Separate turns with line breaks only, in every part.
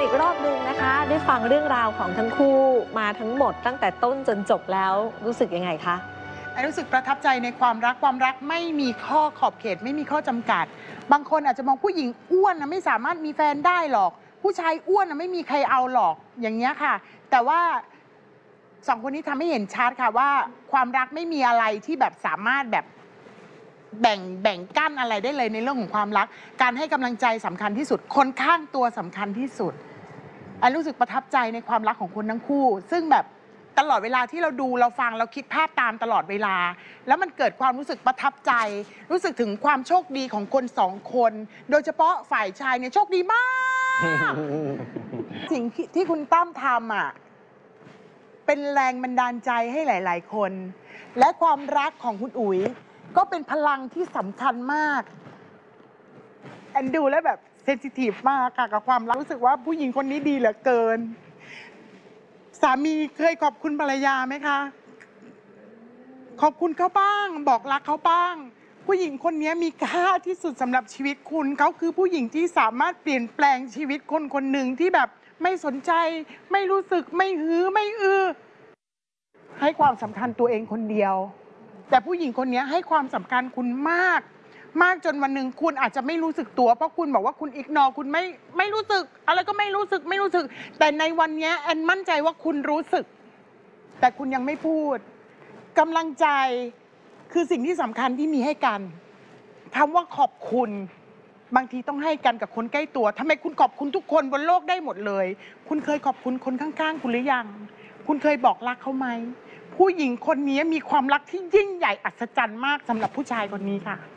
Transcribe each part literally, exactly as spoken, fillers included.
อีกรอบนึงนะคะได้ฟังเรื่องราวของทั้งคู่มาทั้งหมดตั้งแต่ต้นจนจบแล้วรู้สึกยังไงคะ
รู้สึกประทับใจในความรักความรักไม่มีข้อขอบเขตไม่มีข้อจำกัดบางคนอาจจะมองผู้หญิงอ้วนนะไม่สามารถมีแฟนได้หรอกผู้ชายอ้วนนะไม่มีใครเอาหรอกอย่างเงี้ยค่ะแต่ว่าสองคนนี้ทำให้เห็นชัดค่ะว่าความรักไม่มีอะไรที่แบบสามารถแบบแบ่งแบ่งกั้นอะไรได้เลยในเรื่องของความรักการให้กำลังใจสำคัญที่สุดคนข้างตัวสำคัญที่สุดอันรู้สึกประทับใจในความรักของคนทั้งคู่ซึ่งแบบตลอดเวลาที่เราดูเราฟังเราคิดภาพตามตลอดเวลาแล้วมันเกิดความรู้สึกประทับใจรู้สึกถึงความโชคดีของคนสองคนโดยเฉพาะฝ่ายชายเนี่ยโชคดีมากสิ่งที่คุณตั้มทำอ่ะเป็นแรงบันดาลใจให้หลายๆคนและความรักของคุณอุ๋ยก็เป็นพลังที่สำคัญมากแอนดูแล้วแบบเซนซิทีฟมากค่ะกับความรักรู้สึกว่าผู้หญิงคนนี้ดีเหลือเกินสามีเคยขอบคุณภรรยาไหมคะขอบคุณเขาบ้างบอกรักเขาบ้างผู้หญิงคนนี้มีค่าที่สุดสำหรับชีวิตคุณเขาคือผู้หญิงที่สามารถเปลี่ยนแปลงชีวิตคนคนหนึ่งที่แบบไม่สนใจไม่รู้สึกไม่ฮือไม่อือให้ความสำคัญตัวเองคนเดียวแต่ผู้หญิงคนนี้ให้ความสำคัญคุณมากมากจนวันหนึ่งคุณอาจจะไม่รู้สึกตัวเพราะคุณบอกว่าคุณอิกนอคุณไม่ไม่รู้สึกอะไรก็ไม่รู้สึกไม่รู้สึกแต่ในวันนี้แอนมั่นใจว่าคุณรู้สึกแต่คุณยังไม่พูดกำลังใจคือสิ่งที่สำคัญที่มีให้กันคำว่าขอบคุณบางทีต้องให้กันกับคนใกล้ตัวทำไมคุณขอบคุณทุกคนบนโลกได้หมดเลยคุณเคยขอบคุณคนข้างๆคุณหรือยังคุณเคยบอกรักเขาไหมผู้หญิงคนนี้มีความรักที่ยิ่งใหญ่อัศจรรย์มากสำหรับผู้ชายคนนี้ค่ะ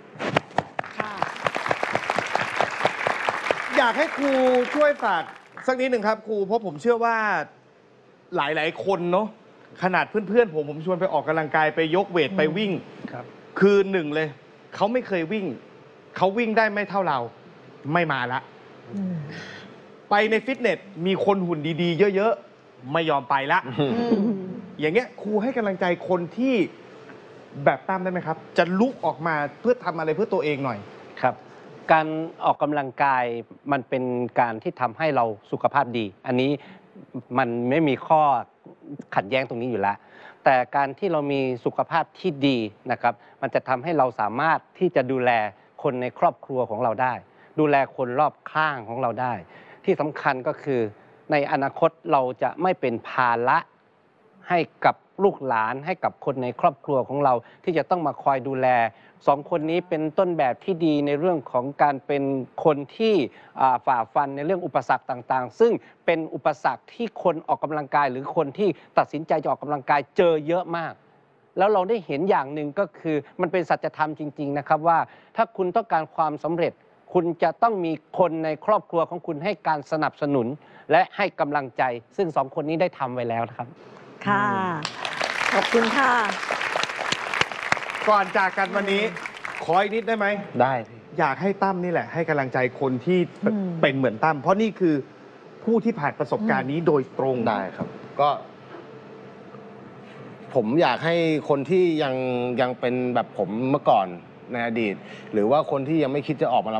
อยากให้ครูช่วยฝากสักนิดหนึ่งครับครูเพราะผมเชื่อว่าหลายๆคนเนาะขนาดเพื่อนๆผมผมชวนไปออกกำลังกายไปยกเวทไปวิ่งครับคือหนึ่งเลยเขาไม่เคยวิ่งเขาวิ่งได้ไม่เท่าเราไม่มาละไปในฟิตเนสมีคนหุ่นดีๆเยอะๆไม่ยอมไปละอย่างเงี้ยครูให้กำลังใจคนที่แบบตั้มได้ไหมครับจะลุกออกมาเพื่อทำอะไรเพื่อตัวเองหน่อย
ครับการออกกำลังกายมันเป็นการที่ทำให้เราสุขภาพดีอันนี้มันไม่มีข้อขัดแย้งตรงนี้อยู่แล้วแต่การที่เรามีสุขภาพที่ดีนะครับมันจะทำให้เราสามารถที่จะดูแลคนในครอบครัวของเราได้ดูแลคนรอบข้างของเราได้ที่สำคัญก็คือในอนาคตเราจะไม่เป็นภาระให้กับลูกหลานให้กับคนในครอบครัวของเราที่จะต้องมาคอยดูแลสองคนนี้เป็นต้นแบบที่ดีในเรื่องของการเป็นคนที่ฝ่าฟันในเรื่องอุปสรรคต่างๆซึ่งเป็นอุปสรรคที่คนออกกำลังกายหรือคนที่ตัดสินใจจะออกกำลังกายเจอเยอะมากแล้วเราได้เห็นอย่างหนึ่งก็คือมันเป็นสัจธรรมจริงๆนะครับว่าถ้าคุณต้องการความสำเร็จคุณจะต้องมีคนในครอบครัวของคุณให้การสนับสนุนและให้กำลังใจซึ่งสองคนนี้ได้ทำไว้แล้วนะครับ
ค่ะขอบคุณค่ะ
ก่อนจากกันวันนี้ขออีกนิดได้ไหม
ได้
อยากให้ตั้มนี่แหละให้กำลังใจคนที่เป็นเหมือนตั้มเพราะนี่คือผู้ที่ผ่านประสบการณ์นี้โดยตรง
ได้ครับก็ผมอยากให้คนที่ยังยังเป็นแบบผมเมื่อก่อนในอดีตหรือว่าคนที่ยังไม่คิดจะออกมา